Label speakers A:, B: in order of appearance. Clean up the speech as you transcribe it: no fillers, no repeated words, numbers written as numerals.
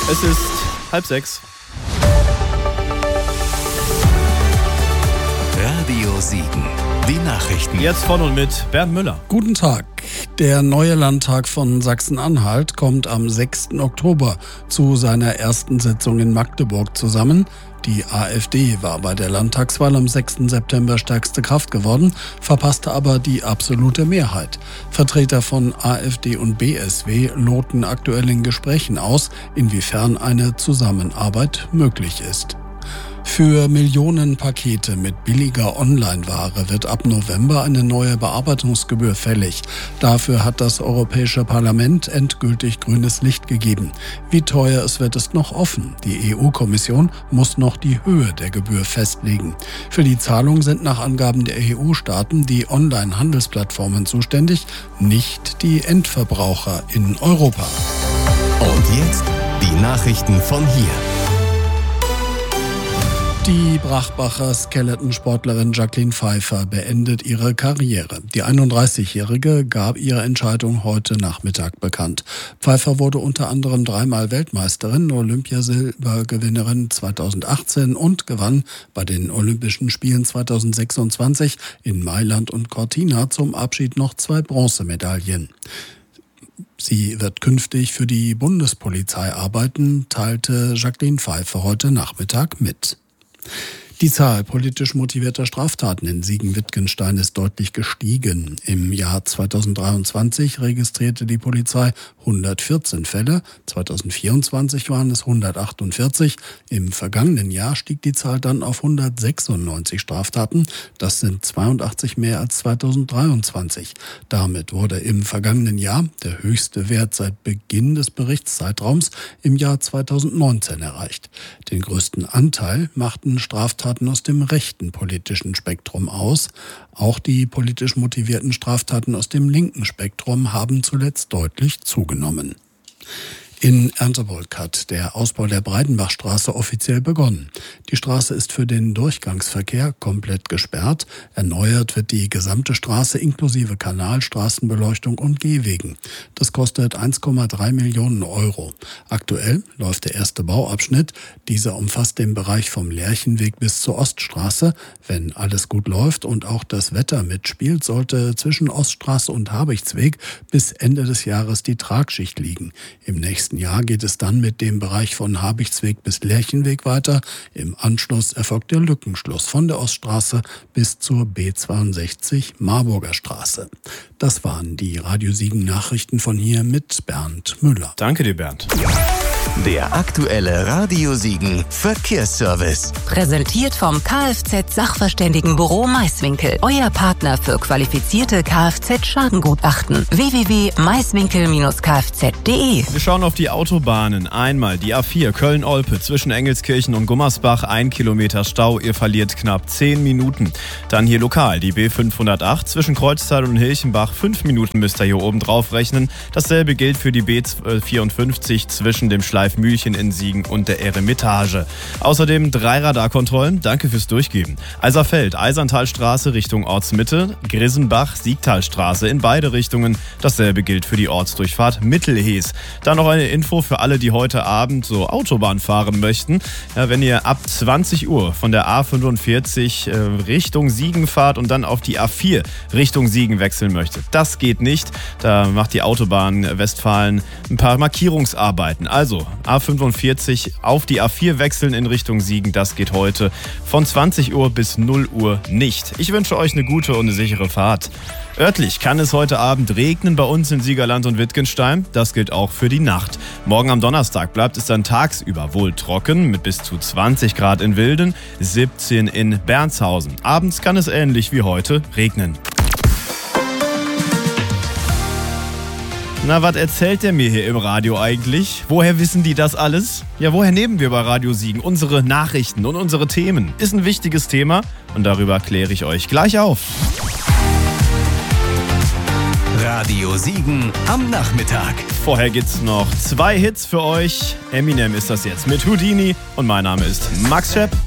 A: Es ist 5:30.
B: Radio Siegen. Die Nachrichten.
A: Jetzt von und mit Bernd Müller.
C: Guten Tag. Der neue Landtag von Sachsen-Anhalt kommt am 6. Oktober zu seiner ersten Sitzung in Magdeburg zusammen. Die AfD war bei der Landtagswahl am 6. September stärkste Kraft geworden, verpasste aber die absolute Mehrheit. Vertreter von AfD und BSW loten aktuell in Gesprächen aus, inwiefern eine Zusammenarbeit möglich ist. Für Millionen Pakete mit billiger Online-Ware wird ab November eine neue Bearbeitungsgebühr fällig. Dafür hat das Europäische Parlament endgültig grünes Licht gegeben. Wie teuer es wird, ist noch offen. Die EU-Kommission muss noch die Höhe der Gebühr festlegen. Für die Zahlung sind nach Angaben der EU-Staaten die Online-Handelsplattformen zuständig, nicht die Endverbraucher in Europa.
B: Und jetzt die Nachrichten von hier.
C: Die Brachbacher Skeleton-Sportlerin Jacqueline Pfeiffer beendet ihre Karriere. Die 31-Jährige gab ihre Entscheidung heute Nachmittag bekannt. Pfeiffer wurde unter anderem 3-mal Weltmeisterin, Olympiasilbergewinnerin 2018 und gewann bei den Olympischen Spielen 2026 in Mailand und Cortina zum Abschied noch 2 Bronzemedaillen. Sie wird künftig für die Bundespolizei arbeiten, teilte Jacqueline Pfeiffer heute Nachmittag mit. Die Zahl politisch motivierter Straftaten in Siegen-Wittgenstein ist deutlich gestiegen. Im Jahr 2023 registrierte die Polizei 114 Fälle, 2024 waren es 148. Im vergangenen Jahr stieg die Zahl dann auf 196 Straftaten. Das sind 82 mehr als 2023. Damit wurde im vergangenen Jahr der höchste Wert seit Beginn des Berichtszeitraums im Jahr 2019 erreicht. Den größten Anteil machten Straftaten aus dem rechten politischen Spektrum aus. Auch die politisch motivierten Straftaten aus dem linken Spektrum haben zuletzt deutlich zugenommen. In Erntebolk hat der Ausbau der Breidenbachstraße offiziell begonnen. Die Straße ist für den Durchgangsverkehr komplett gesperrt. Erneuert wird die gesamte Straße inklusive Kanal, Straßenbeleuchtung und Gehwegen. Das kostet 1,3 Millionen Euro. Aktuell läuft der erste Bauabschnitt. Dieser umfasst den Bereich vom Lerchenweg bis zur Oststraße. Wenn alles gut läuft und auch das Wetter mitspielt, sollte zwischen Oststraße und Habichtsweg bis Ende des Jahres die Tragschicht liegen. Im nächsten Jahr geht es dann mit dem Bereich von Habichtsweg bis Lerchenweg weiter. Im Anschluss erfolgt der Lückenschluss von der Oststraße bis zur B62 Marburger Straße. Das waren die Radio Siegen Nachrichten von hier mit Bernd Müller.
A: Danke dir, Bernd.
B: Der aktuelle Radio Siegen Verkehrsservice.
D: Präsentiert vom Kfz-Sachverständigenbüro Maiswinkel. Euer Partner für qualifizierte Kfz-Schadengutachten. www.maiswinkel-kfz.de.
A: Wir schauen auf die Autobahnen. Einmal die A4 Köln-Olpe zwischen Engelskirchen und Gummersbach. 1 Kilometer Stau, ihr verliert knapp 10 Minuten. Dann hier lokal die B508 zwischen Kreuztal und Hilchenbach. 5 Minuten müsst ihr hier oben drauf rechnen. Dasselbe gilt für die B54 zwischen dem Schleifmühlchen in Siegen und der Eremitage. Außerdem 3 Radarkontrollen. Danke fürs Durchgeben. Eiserfeld, Eiserntalstraße Richtung Ortsmitte. Grissenbach, Siegtalstraße in beide Richtungen. Dasselbe gilt für die Ortsdurchfahrt Mittelhees. Dann noch eine Info für alle, die heute Abend so Autobahn fahren möchten. Ja, wenn ihr ab 20 Uhr von der A45 Richtung Siegen fahrt und dann auf die A4 Richtung Siegen wechseln möchtet. Das geht nicht. Da macht die Autobahn Westfalen ein paar Markierungsarbeiten. Also A45 auf die A4 wechseln in Richtung Siegen. Das geht heute von 20 Uhr bis 0 Uhr nicht. Ich wünsche euch eine gute und eine sichere Fahrt. Örtlich kann es heute Abend regnen bei uns in Siegerland und Wittgenstein. Das gilt auch für die Nacht. Morgen am Donnerstag bleibt es dann tagsüber wohl trocken mit bis zu 20 Grad in Wilden, 17 in Bernshausen. Abends kann es ähnlich wie heute regnen. Na, was erzählt der mir hier im Radio eigentlich? Woher wissen die das alles? Ja, woher nehmen wir bei Radio Siegen unsere Nachrichten und unsere Themen? Ist ein wichtiges Thema und darüber kläre ich euch gleich auf.
B: Radio Siegen am Nachmittag.
A: Vorher gibt's noch 2 Hits für euch. Eminem ist das jetzt mit Houdini und mein Name ist Max Schepp.